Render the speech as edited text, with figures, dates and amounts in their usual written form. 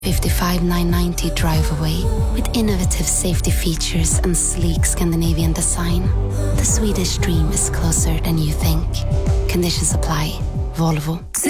55990 Driveaway with innovative safety features and sleek Scandinavian design. The Swedish dream is closer than you think. Conditions apply. Volvo.